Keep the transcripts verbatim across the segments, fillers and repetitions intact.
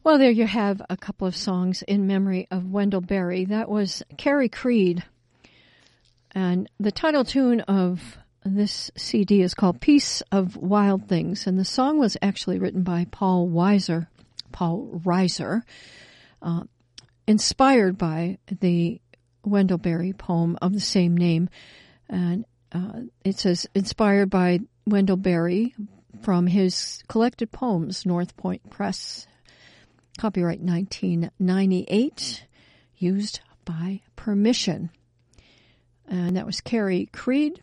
Well, there you have a couple of songs in memory of Wendell Berry. That was Carrie Creed. And the title tune of this C D is called Piece of Wild Things. And the song was actually written by Paul Weiser, Paul Reiser, uh, inspired by the Wendell Berry poem of the same name. And uh, it says, inspired by Wendell Berry from his collected poems, North Point Press. Copyright nineteen ninety-eight, used by permission. And that was Carrie Creed.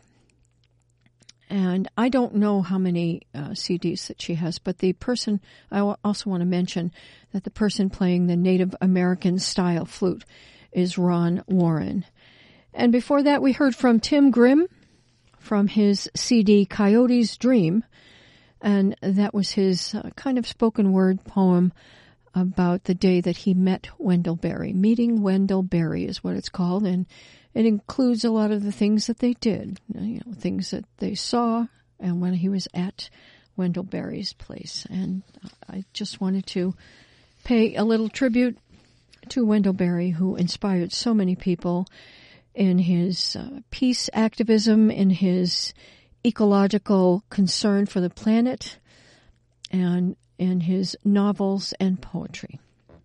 And I don't know how many uh, C Ds that she has, but the person, I also want to mention that the person playing the Native American style flute is Ron Warren. And before that, we heard from Tim Grimm from his C D Coyote's Dream. And that was his uh, kind of spoken word poem about the day that he met Wendell Berry. Meeting Wendell Berry is what it's called, and it includes a lot of the things that they did, you know, things that they saw, and when he was at Wendell Berry's place. And I just wanted to pay a little tribute to Wendell Berry, who inspired so many people in his uh, peace activism, in his ecological concern for the planet, and in his novels and poetry.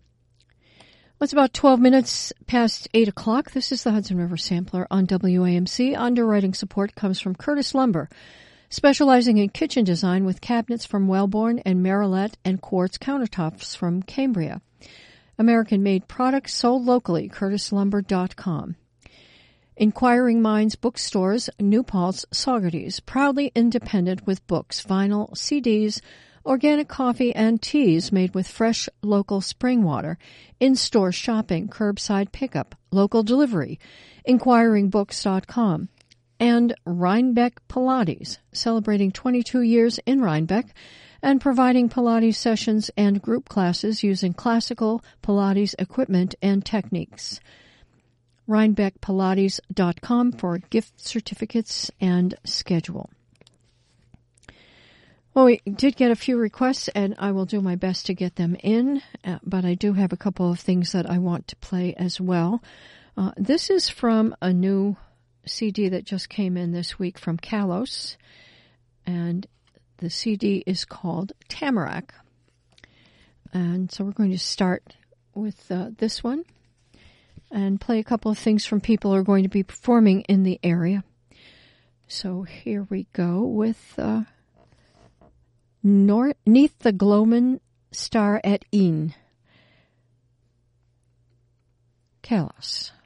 Well, it's about twelve minutes past eight o'clock. This is the Hudson River Sampler on W A M C. Underwriting support comes from Curtis Lumber, specializing in kitchen design with cabinets from Wellborn and Marilette and quartz countertops from Cambria. American-made products sold locally, curtis lumber dot com. Inquiring Minds Bookstores, New Paltz, Saugerties, proudly independent with books, vinyl, C Ds, organic coffee, and teas made with fresh local spring water, in-store shopping, curbside pickup, local delivery, inquiring books dot com, and Rhinebeck Pilates, celebrating twenty-two years in Rhinebeck and providing Pilates sessions and group classes using classical Pilates equipment and techniques. Rhinebeck Pilates dot com for gift certificates and schedule. Well, we did get a few requests, and I will do my best to get them in, uh, but I do have a couple of things that I want to play as well. Uh, this is from a new C D that just came in this week from Kalos, and the C D is called Tamarack. And so we're going to start with uh, this one and play a couple of things from people who are going to be performing in the area. So here we go with... Uh, Neath the Gloamin' Star at Een. Kalos.